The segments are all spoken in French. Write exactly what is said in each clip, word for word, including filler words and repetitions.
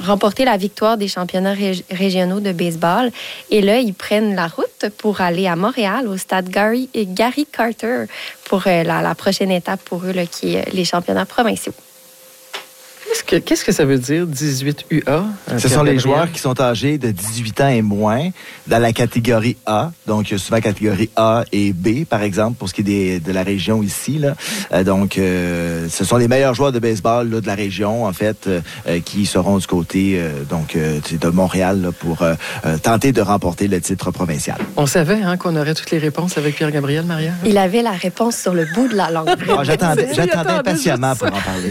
remporté la victoire des championnats rég- régionaux de baseball. Et là, ils prennent la route pour aller à Montréal, au stade Gary, Gary Carter, pour euh, la, la prochaine étape pour eux, là, qui est les championnats provinciaux. Qu'est-ce que, qu'est-ce que ça veut dire, dix-huit U A? Ce sont les joueurs qui sont âgés de dix-huit ans et moins dans la catégorie A. Donc, souvent catégorie A et B, par exemple, pour ce qui est des, de la région ici. Là. Euh, donc, euh, ce sont les meilleurs joueurs de baseball là, de la région, en fait, euh, qui seront du côté euh, donc, euh, de Montréal là, pour euh, tenter de remporter le titre provincial. On savait hein, qu'on aurait toutes les réponses avec Pierre-Gabriel, Maria? Il avait la réponse sur le bout de la langue. Ah, j'attendais j'attendais patiemment pour en parler.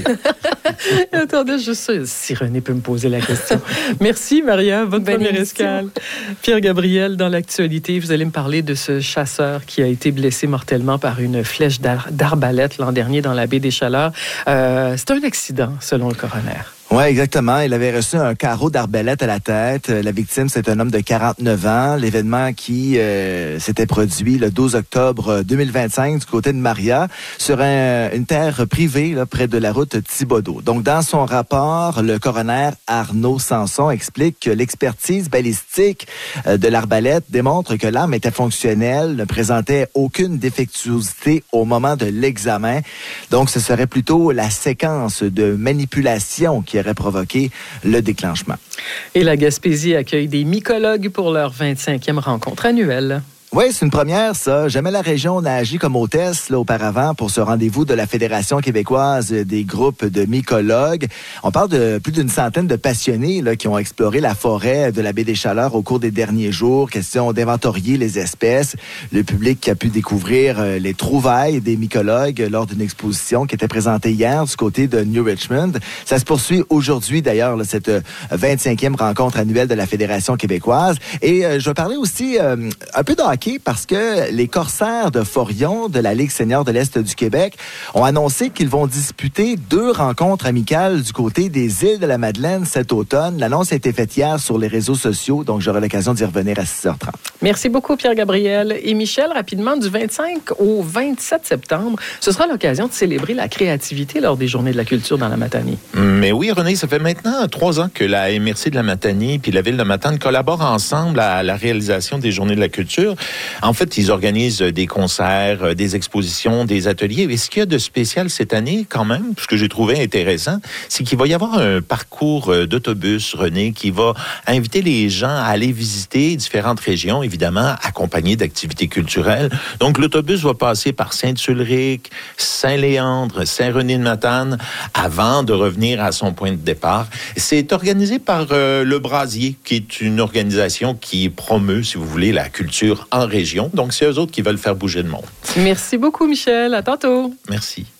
Attendez, juste ça, si René peut me poser la question. Merci, Maria. Bonne, Bonne première émission. Escale. Pierre-Gabriel, dans l'actualité, vous allez me parler de ce chasseur qui a été blessé mortellement par une flèche d'ar- d'arbalète l'an dernier dans la baie des Chaleurs. Euh, c'est un accident, selon le coroner. Oui, exactement. Il avait reçu un carreau d'arbalète à la tête. La victime, c'est un homme de quarante-neuf ans. L'événement qui euh, s'était produit le douze octobre deux mille vingt-cinq du côté de Maria sur un, une terre privée là, près de la route Thibaudeau. Donc, dans son rapport, le coroner Arnaud Sanson explique que l'expertise balistique euh, de l'arbalète démontre que l'arme était fonctionnelle, ne présentait aucune défectuosité au moment de l'examen. Donc, ce serait plutôt la séquence de manipulation qui aurait provoqué le déclenchement. Et la Gaspésie accueille des mycologues pour leur vingt-cinquième rencontre annuelle. Oui, c'est une première, ça. Jamais la région n'a agi comme hôtesse là, auparavant pour ce rendez-vous de la Fédération québécoise des groupes de mycologues. On parle de plus d'une centaine de passionnés là, qui ont exploré la forêt de la baie des Chaleurs au cours des derniers jours. Question d'inventorier les espèces. Le public qui a pu découvrir euh, les trouvailles des mycologues lors d'une exposition qui était présentée hier du côté de New Richmond. Ça se poursuit aujourd'hui, d'ailleurs, là, cette euh, vingt-cinquième rencontre annuelle de la Fédération québécoise. Et euh, je vais parler aussi euh, un peu de hockey parce que les Corsaires de Forion de la Ligue senior de l'Est du Québec ont annoncé qu'ils vont disputer deux rencontres amicales du côté des îles de la Madeleine cet automne. L'annonce a été faite hier sur les réseaux sociaux, donc j'aurai l'occasion d'y revenir à six heures trente. Merci beaucoup, Pierre-Gabriel. Et Michel, rapidement, du vingt-cinq au vingt-sept septembre, ce sera l'occasion de célébrer la créativité lors des Journées de la culture dans la Matanie. Mais oui, René, ça fait maintenant trois ans que la M R C de la Matanie puis la Ville de Matane collaborent ensemble à la réalisation des Journées de la culture. En fait, ils organisent des concerts, des expositions, des ateliers. Et ce qu'il y a de spécial cette année, quand même, ce que j'ai trouvé intéressant, c'est qu'il va y avoir un parcours d'autobus, René, qui va inviter les gens à aller visiter différentes régions, évidemment, accompagnées d'activités culturelles. Donc, l'autobus va passer par Saint-Ulrich, Saint-Léandre, Saint-René-de-Matane, avant de revenir à son point de départ. C'est organisé par euh, Le Brasier, qui est une organisation qui promeut, si vous voulez, la culture en région. Donc, c'est eux autres qui veulent faire bouger le monde. Merci beaucoup, Michel. À tantôt. Merci.